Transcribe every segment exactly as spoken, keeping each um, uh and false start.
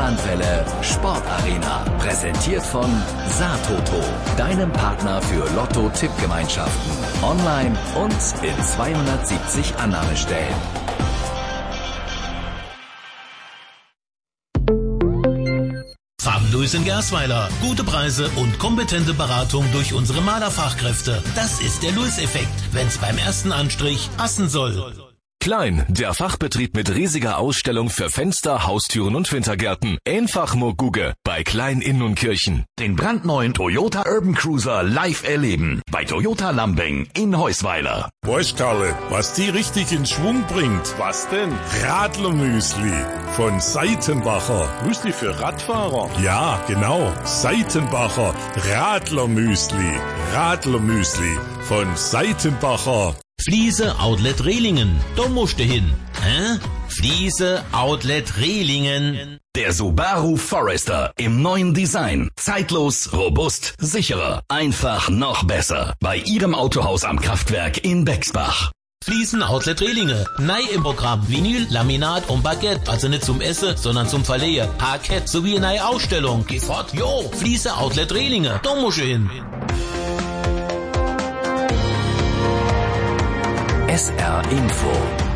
Dauerlandwelle Sportarena. Präsentiert von Satoto, deinem Partner für Lotto-Tippgemeinschaften. Online und in zweihundertsiebzig Annahmestellen. Farbenlös in Gersweiler. Gute Preise und kompetente Beratung durch unsere Malerfachkräfte. Das ist der Lewis-Effekt, wenn's beim ersten Anstrich passen soll. Klein, der Fachbetrieb mit riesiger Ausstellung für Fenster, Haustüren und Wintergärten. Einfach nur Guge bei Klein in Nunkirchen. Den brandneuen Toyota Urban Cruiser live erleben bei Toyota Lambing in Heusweiler. Weißt Karle, was die richtig in Schwung bringt? Was denn? Radlermüsli von Seitenbacher. Müsli für Radfahrer? Ja, genau. Seitenbacher Radlermüsli. Radlermüsli von Seitenbacher. Fliese Outlet Rehlingen. Da musst du hin. Hä? Fliese Outlet Rehlingen. Der Subaru Forester im neuen Design. Zeitlos, robust, sicherer. Einfach noch besser. Bei Ihrem Autohaus am Kraftwerk in Bexbach. Fliesen Outlet Rehlinge. Nei im Programm. Vinyl, Laminat und Baguette. Also nicht zum Essen, sondern zum Verleihen. Parkett sowie eine neue Ausstellung. Geh fort. Jo, Fliese Outlet Rehlinge. Da musst du hin. S R Info.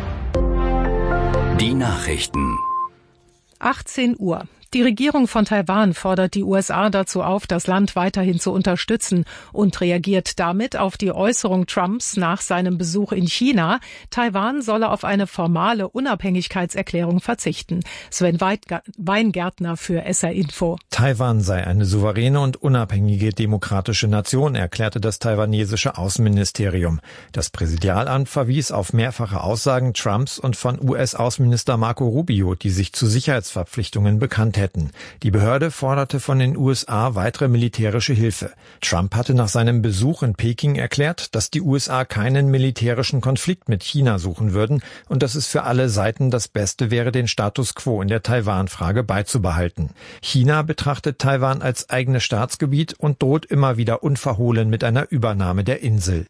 Die Nachrichten. achtzehn Uhr. Die Regierung von Taiwan fordert die U S A dazu auf, das Land weiterhin zu unterstützen und reagiert damit auf die Äußerung Trumps nach seinem Besuch in China, Taiwan solle auf eine formale Unabhängigkeitserklärung verzichten. Sven Weingärtner für S R Info. Taiwan sei eine souveräne und unabhängige demokratische Nation, erklärte das taiwanesische Außenministerium. Das Präsidialamt verwies auf mehrfache Aussagen Trumps und von U S-Außenminister Marco Rubio, die sich zu Sicherheitsverpflichtungen bekannt hätten. Die Behörde forderte von den U S A weitere militärische Hilfe. Trump hatte nach seinem Besuch in Peking erklärt, dass die U S A keinen militärischen Konflikt mit China suchen würden und dass es für alle Seiten das Beste wäre, den Status quo in der Taiwan-Frage beizubehalten. China betrachtet Taiwan als eigenes Staatsgebiet und droht immer wieder unverhohlen mit einer Übernahme der Insel.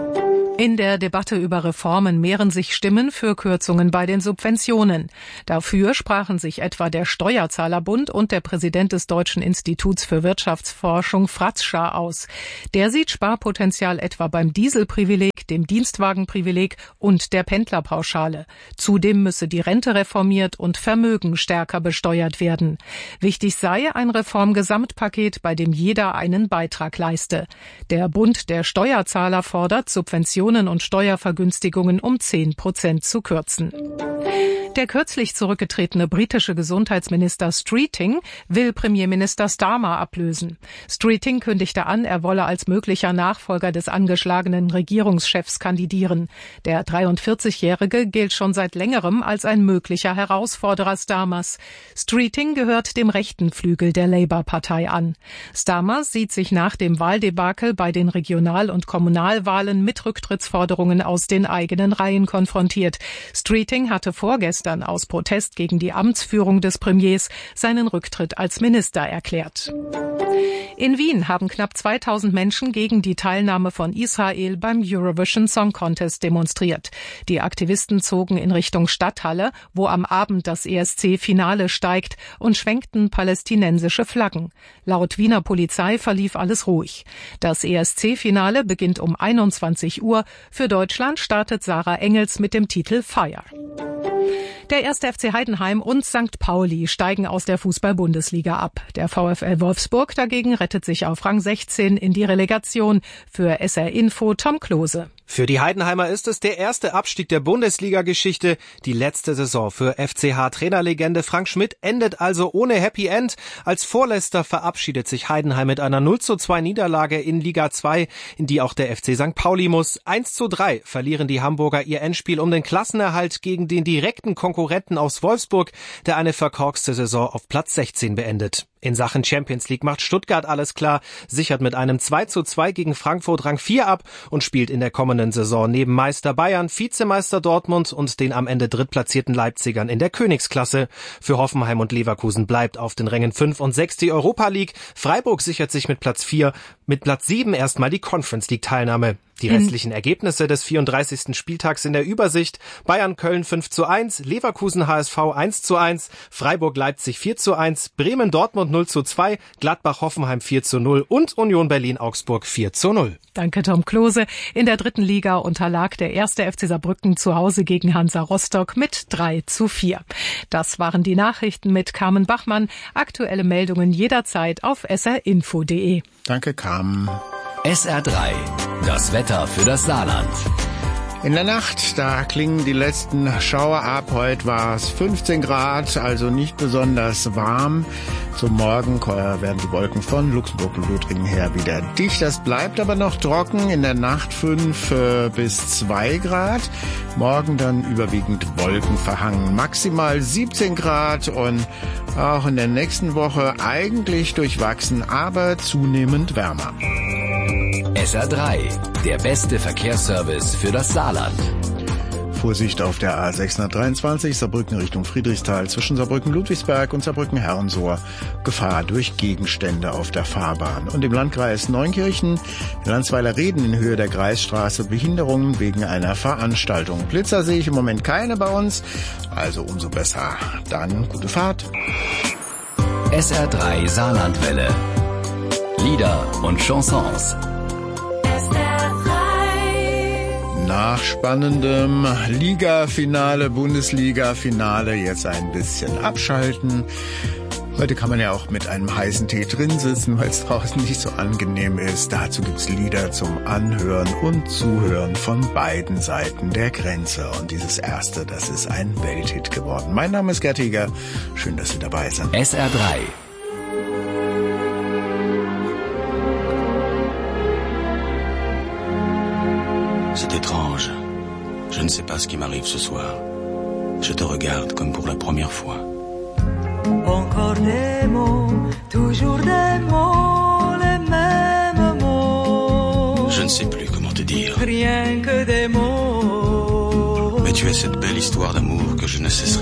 In der Debatte über Reformen mehren sich Stimmen für Kürzungen bei den Subventionen. Dafür sprachen sich etwa der Steuerzahlerbund und der Präsident des Deutschen Instituts für Wirtschaftsforschung Fratzscher aus. Der sieht Sparpotenzial etwa beim Dieselprivileg, dem Dienstwagenprivileg und der Pendlerpauschale. Zudem müsse die Rente reformiert und Vermögen stärker besteuert werden. Wichtig sei ein Reformgesamtpaket, bei dem jeder einen Beitrag leiste. Der Bund der Steuerzahler fordert, Subventionen und Steuervergünstigungen um zehn Prozent zu kürzen. Der kürzlich zurückgetretene britische Gesundheitsminister Streeting will Premierminister Starmer ablösen. Streeting kündigte an, er wolle als möglicher Nachfolger des angeschlagenen Regierungschefs kandidieren. Der dreiundvierzigjährige gilt schon seit längerem als ein möglicher Herausforderer Starmers. Streeting gehört dem rechten Flügel der Labour-Partei an. Starmer sieht sich nach dem Wahldebakel bei den Regional- und Kommunalwahlen mit Rücktrittsforderungen aus den eigenen Reihen konfrontiert. Streeting hatte vorgestern aus Protest gegen die Amtsführung des Premiers seinen Rücktritt als Minister erklärt. In Wien haben knapp zweitausend Menschen gegen die Teilnahme von Israel beim Eurovision Song Contest demonstriert. Die Aktivisten zogen in Richtung Stadthalle, wo am Abend das E S C-Finale steigt, und schwenkten palästinensische Flaggen. Laut Wiener Polizei verlief alles ruhig. Das E S C-Finale beginnt um einundzwanzig Uhr. Für Deutschland startet Sarah Engels mit dem Titel Fire. Der erste F C Heidenheim und Sankt Pauli steigen aus der Fußball-Bundesliga ab. Der VfL Wolfsburg dagegen rettet sich auf Rang sechzehn in die Relegation. Für S R Info Tom Klose. Für die Heidenheimer ist es der erste Abstieg der Bundesliga-Geschichte. Die letzte Saison für F C H-Trainerlegende Frank Schmidt endet also ohne Happy End. Als Vorletzter verabschiedet sich Heidenheim mit einer null zu zwei Niederlage in Liga zwei, in die auch der F C Sankt Pauli muss. eins zu drei verlieren die Hamburger ihr Endspiel um den Klassenerhalt gegen den direkten Konkurrenten aus Wolfsburg, der eine verkorkste Saison auf Platz sechzehn beendet. In Sachen Champions League macht Stuttgart alles klar, sichert mit einem zwei zu zwei gegen Frankfurt Rang vier ab und spielt in der kommenden Saison neben Meister Bayern, Vizemeister Dortmund und den am Ende drittplatzierten Leipzigern in der Königsklasse. Für Hoffenheim und Leverkusen bleibt auf den Rängen fünf und sechs die Europa League. Freiburg sichert sich mit Platz vier, mit Platz sieben erstmal die Conference League Teilnahme. Die restlichen Ergebnisse des vierunddreißigsten Spieltags in der Übersicht: Bayern Köln fünf zu eins, Leverkusen H S V eins zu eins, Freiburg Leipzig vier zu eins, Bremen Dortmund null zu zwei, Gladbach Hoffenheim vier zu null und Union Berlin Augsburg vier zu null. Danke, Tom Klose. In der dritten Liga unterlag der erste F C Saarbrücken zu Hause gegen Hansa Rostock mit drei zu vier. Das waren die Nachrichten mit Carmen Bachmann. Aktuelle Meldungen jederzeit auf s r info punkt d e. Danke, Carmen. S R drei, das Wetter für das Saarland. In der Nacht, da klingen die letzten Schauer ab. Heute war es fünfzehn Grad, also nicht besonders warm. Zum Morgen werden die Wolken von Luxemburg und Lothringen her wieder dicht. Das bleibt aber noch trocken. In der Nacht fünf bis zwei Grad. Morgen dann überwiegend wolkenverhangen. Maximal siebzehn Grad und auch in der nächsten Woche eigentlich durchwachsen, aber zunehmend wärmer. S R drei, der beste Verkehrsservice für das Saarland. Vorsicht auf der A sechshundertdreiundzwanzig, Saarbrücken Richtung Friedrichsthal, zwischen Saarbrücken-Ludwigsberg und Saarbrücken-Herrensohr. Gefahr durch Gegenstände auf der Fahrbahn. Und im Landkreis Neunkirchen, in Landsweiler-Reden in Höhe der Kreisstraße, Behinderungen wegen einer Veranstaltung. Blitzer sehe ich im Moment keine bei uns, also umso besser. Dann gute Fahrt. S R drei Saarlandwelle. Lieder und Chansons. Nach spannendem Liga-Finale, Bundesliga-Finale jetzt ein bisschen abschalten. Heute kann man ja auch mit einem heißen Tee drin sitzen, weil es draußen nicht so angenehm ist. Dazu gibt's Lieder zum Anhören und Zuhören von beiden Seiten der Grenze. Und dieses erste, das ist ein Welthit geworden. Mein Name ist Gerd Heger. Schön, dass Sie dabei sind. S R drei. C'est étrange. Je ne sais pas ce qui m'arrive ce soir. Je te regarde comme pour la première fois. Encore des mots, toujours des mots, les mêmes mots. Je ne sais plus comment te dire. Rien que des mots. Mais tu es cette belle histoire d'amour que je ne cesserai